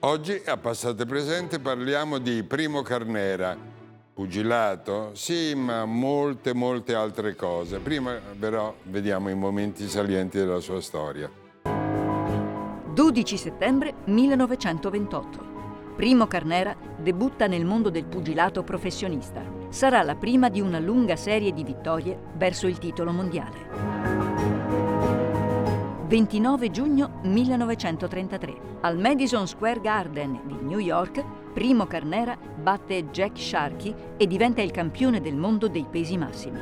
Oggi a Passate e Presente parliamo di Primo Carnera, pugilato, sì, ma molte altre cose. Prima però vediamo i momenti salienti della sua storia. 12 settembre 1928. Primo Carnera debutta nel mondo del pugilato professionista. Sarà la prima di una lunga serie di vittorie verso il titolo mondiale. 29 giugno 1933. Al Madison Square Garden di New York, Primo Carnera batte Jack Sharkey e diventa il campione del mondo dei pesi massimi.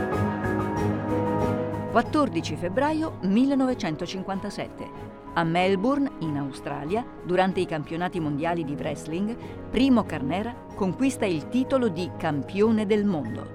14 febbraio 1957. A Melbourne, in Australia, durante i campionati mondiali di wrestling, Primo Carnera conquista il titolo di campione del mondo.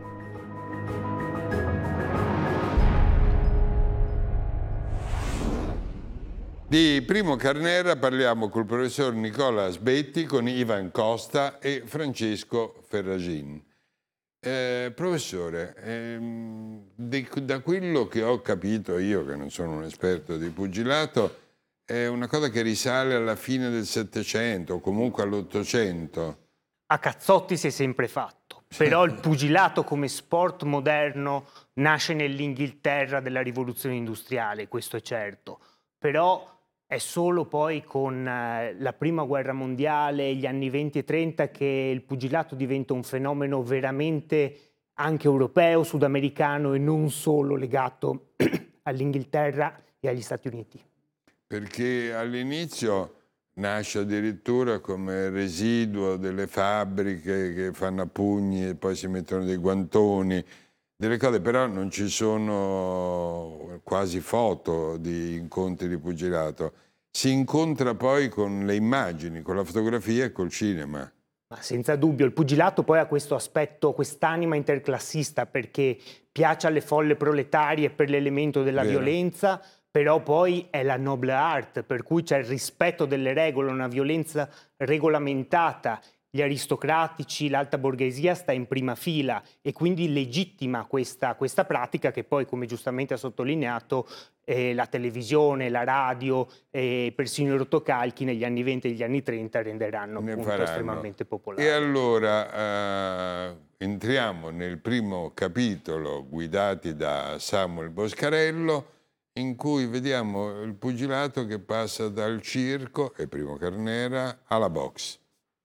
Di Primo Carnera parliamo col professor Nicola Sbetti, con Ivan Costa e Francesco Ferragin. Professore, da quello che ho capito io, che non sono un esperto di pugilato, è una cosa che risale alla fine del Settecento o comunque all'Ottocento. A cazzotti si è sempre fatto, però il pugilato come sport moderno nasce nell'Inghilterra della rivoluzione industriale, questo è certo, però è solo poi con la prima guerra mondiale, gli anni 20 e 30, che il pugilato diventa un fenomeno veramente anche europeo, sudamericano e non solo legato all'Inghilterra e agli Stati Uniti. Perché all'inizio nasce addirittura come residuo delle fabbriche che fanno a pugni e poi si mettono dei guantoni, delle cose, però non ci sono quasi foto di incontri di pugilato. Si incontra poi con le immagini, con la fotografia e col cinema. Ma senza dubbio, il pugilato poi ha questo aspetto, quest'anima interclassista, perché piace alle folle proletarie per l'elemento della violenza, però poi è la noble art, per cui c'è il rispetto delle regole, una violenza regolamentata. Gli aristocratici, l'alta borghesia sta in prima fila e quindi legittima questa pratica che poi, come giustamente ha sottolineato, la televisione, la radio e persino i rotocalchi negli anni 20 e negli anni 30 renderanno appunto estremamente popolari. E allora entriamo nel primo capitolo guidati da Samuel Boscarello, in cui vediamo il pugilato che passa dal circo, e Primo Carnera, alla box.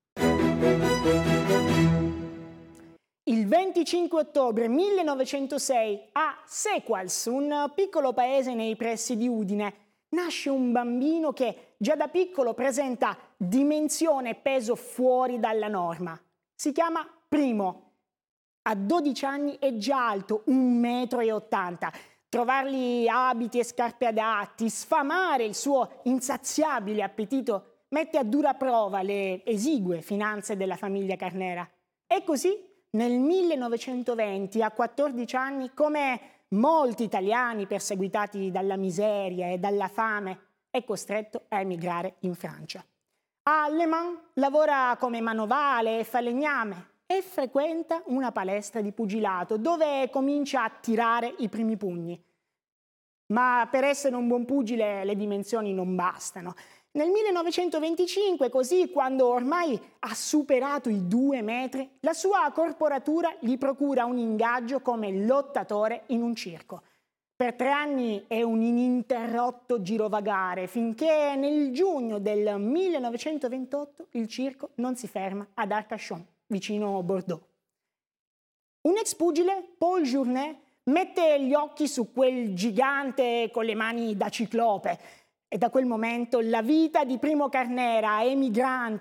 Il 25 ottobre 1906 a Sequals, un piccolo paese nei pressi di Udine, nasce un bambino che già da piccolo presenta dimensione e peso fuori dalla norma. Si chiama Primo. A 12 anni è già alto 1,80 m. Trovargli abiti e scarpe adatti, sfamare il suo insaziabile appetito mette a dura prova le esigue finanze della famiglia Carnera. E così, nel 1920, a 14 anni, come molti italiani perseguitati dalla miseria e dalla fame, è costretto a emigrare in Francia. A Le Mans lavora come manovale e falegname e frequenta una palestra di pugilato dove comincia a tirare i primi pugni. Ma per essere un buon pugile le dimensioni non bastano. Nel 1925, così, quando ormai ha superato i 2 metri, la sua corporatura gli procura un ingaggio come lottatore in un circo. Per 3 anni è un ininterrotto girovagare, finché nel giugno del 1928 il circo non si ferma ad Arcachon, vicino Bordeaux. Un ex pugile, Paul Journet, mette gli occhi su quel gigante con le mani da ciclope. E da quel momento la vita di Primo Carnera, emigrante,